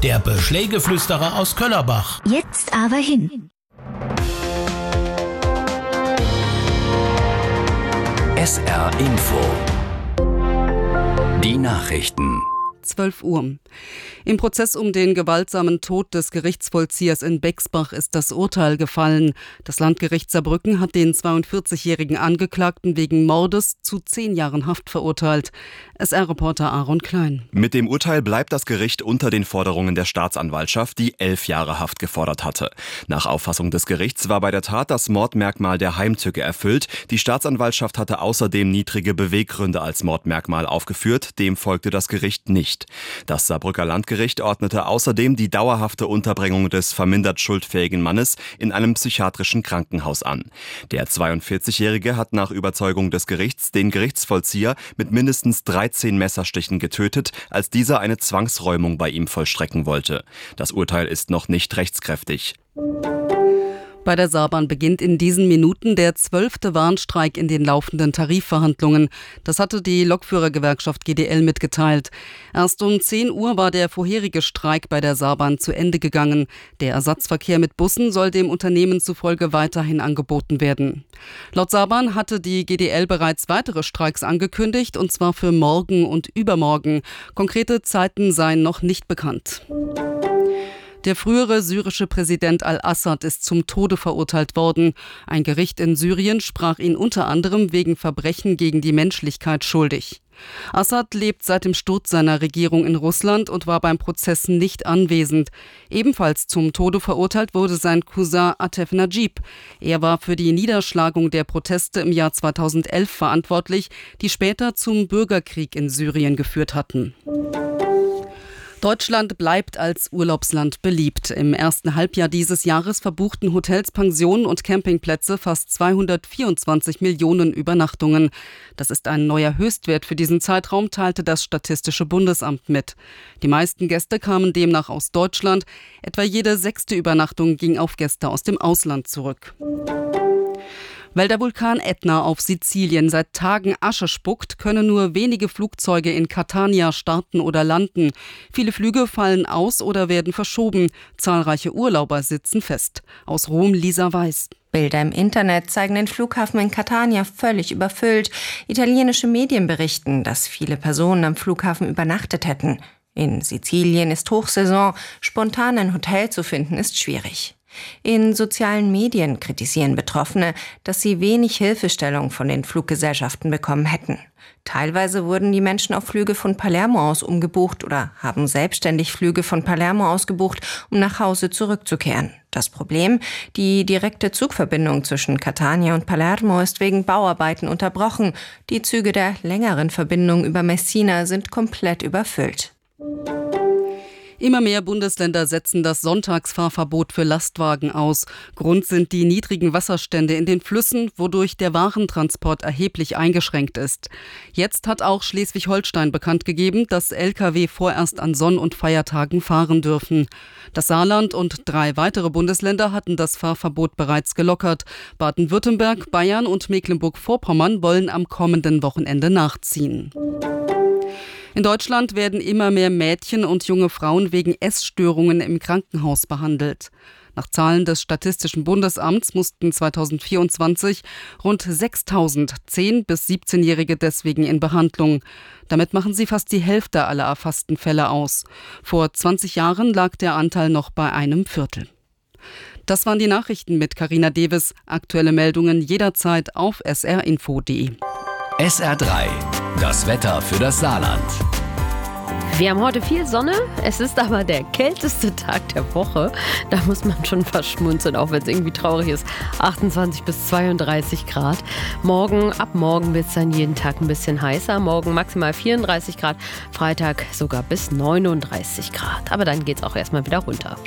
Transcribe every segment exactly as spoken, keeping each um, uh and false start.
der Beschlägeflüsterer aus Köllerbach. Jetzt aber hin. S R Info. Die Nachrichten. zwölf Uhr. Im Prozess um den gewaltsamen Tod des Gerichtsvollziehers in Bexbach ist das Urteil gefallen. Das Landgericht Saarbrücken hat den zweiundvierzigjährigen Angeklagten wegen Mordes zu zehn Jahren Haft verurteilt. S R-Reporter Aaron Klein. Mit dem Urteil bleibt das Gericht unter den Forderungen der Staatsanwaltschaft, die elf Jahre Haft gefordert hatte. Nach Auffassung des Gerichts war bei der Tat das Mordmerkmal der Heimtücke erfüllt. Die Staatsanwaltschaft hatte außerdem niedrige Beweggründe als Mordmerkmal aufgeführt. Dem folgte das Gericht nicht. Das Saarbrücker Landgericht ordnete außerdem die dauerhafte Unterbringung des vermindert schuldfähigen Mannes in einem psychiatrischen Krankenhaus an. Der zweiundvierzigjährige hat nach Überzeugung des Gerichts den Gerichtsvollzieher mit mindestens dreizehn Messerstichen getötet, als dieser eine Zwangsräumung bei ihm vollstrecken wollte. Das Urteil ist noch nicht rechtskräftig. Bei der Saarbahn beginnt in diesen Minuten der zwölfte Warnstreik in den laufenden Tarifverhandlungen. Das hatte die Lokführergewerkschaft G D L mitgeteilt. Erst um zehn Uhr war der vorherige Streik bei der Saarbahn zu Ende gegangen. Der Ersatzverkehr mit Bussen soll dem Unternehmen zufolge weiterhin angeboten werden. Laut Saarbahn hatte die G D L bereits weitere Streiks angekündigt, und zwar für morgen und übermorgen. Konkrete Zeiten seien noch nicht bekannt. Der frühere syrische Präsident al-Assad ist zum Tode verurteilt worden. Ein Gericht in Syrien sprach ihn unter anderem wegen Verbrechen gegen die Menschlichkeit schuldig. Assad lebt seit dem Sturz seiner Regierung in Russland und war beim Prozess nicht anwesend. Ebenfalls zum Tode verurteilt wurde sein Cousin Atef Najib. Er war für die Niederschlagung der Proteste im Jahr zweitausendelf verantwortlich, die später zum Bürgerkrieg in Syrien geführt hatten. Deutschland bleibt als Urlaubsland beliebt. Im ersten Halbjahr dieses Jahres verbuchten Hotels, Pensionen und Campingplätze fast zweihundertvierundzwanzig Millionen Übernachtungen. Das ist ein neuer Höchstwert für diesen Zeitraum, teilte das Statistische Bundesamt mit. Die meisten Gäste kamen demnach aus Deutschland. Etwa jede sechste Übernachtung ging auf Gäste aus dem Ausland zurück. Weil der Vulkan Ätna auf Sizilien seit Tagen Asche spuckt, können nur wenige Flugzeuge in Catania starten oder landen. Viele Flüge fallen aus oder werden verschoben. Zahlreiche Urlauber sitzen fest. Aus Rom Lisa Weiß. Bilder im Internet zeigen den Flughafen in Catania völlig überfüllt. Italienische Medien berichten, dass viele Personen am Flughafen übernachtet hätten. In Sizilien ist Hochsaison. Spontan ein Hotel zu finden ist schwierig. In sozialen Medien kritisieren Betroffene, dass sie wenig Hilfestellung von den Fluggesellschaften bekommen hätten. Teilweise wurden die Menschen auf Flüge von Palermo aus umgebucht oder haben selbstständig Flüge von Palermo aus gebucht, um nach Hause zurückzukehren. Das Problem: Die direkte Zugverbindung zwischen Catania und Palermo ist wegen Bauarbeiten unterbrochen. Die Züge der längeren Verbindung über Messina sind komplett überfüllt. Immer mehr Bundesländer setzen das Sonntagsfahrverbot für Lastwagen aus. Grund sind die niedrigen Wasserstände in den Flüssen, wodurch der Warentransport erheblich eingeschränkt ist. Jetzt hat auch Schleswig-Holstein bekannt gegeben, dass L K W vorerst an Sonn- und Feiertagen fahren dürfen. Das Saarland und drei weitere Bundesländer hatten das Fahrverbot bereits gelockert. Baden-Württemberg, Bayern und Mecklenburg-Vorpommern wollen am kommenden Wochenende nachziehen. In Deutschland werden immer mehr Mädchen und junge Frauen wegen Essstörungen im Krankenhaus behandelt. Nach Zahlen des Statistischen Bundesamts mussten zweitausendvierundzwanzig rund sechstausend zehn- bis siebzehnjährige deswegen in Behandlung. Damit machen sie fast die Hälfte aller erfassten Fälle aus. Vor zwanzig Jahren lag der Anteil noch bei einem Viertel. Das waren die Nachrichten mit Carina Deves. Aktuelle Meldungen jederzeit auf s r info punkt d e. S R drei. Das Wetter für das Saarland. Wir haben heute viel Sonne, es ist aber der kälteste Tag der Woche. Da muss man schon fast schmunzeln, auch wenn es irgendwie traurig ist. achtundzwanzig bis zweiunddreißig Grad. Morgen, ab morgen wird es dann jeden Tag ein bisschen heißer. Morgen maximal vierunddreißig Grad, Freitag sogar bis neununddreißig Grad. Aber dann geht es auch erstmal wieder runter.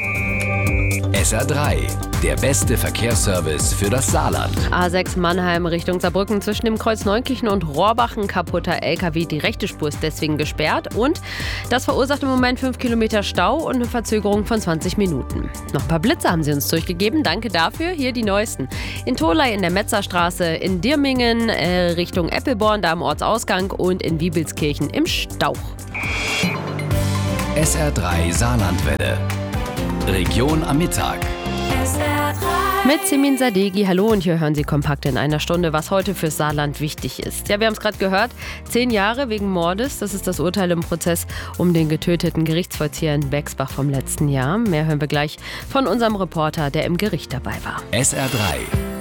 S R drei, der beste Verkehrsservice für das Saarland. A sechs Mannheim Richtung Saarbrücken zwischen dem Kreuz Neunkirchen und Rohrbach. Ein kaputter L K W, die rechte Spur ist deswegen gesperrt. Und das verursacht im Moment fünf Kilometer Stau und eine Verzögerung von zwanzig Minuten. Noch ein paar Blitze haben sie uns durchgegeben. Danke dafür. Hier die neuesten. In Tholey in der Metzerstraße, in Dirmingen äh, Richtung Eppelborn, da am Ortsausgang, und in Wiebelskirchen im Stauch. S R drei Saarlandwelle. Region am Mittag. Mit Semin Sadeghi, hallo, und hier hören Sie kompakt in einer Stunde, was heute für Saarland wichtig ist. Ja, wir haben es gerade gehört, zehn Jahre wegen Mordes, das ist das Urteil im Prozess um den getöteten Gerichtsvollzieher in Bexbach vom letzten Jahr. Mehr hören wir gleich von unserem Reporter, der im Gericht dabei war. S R drei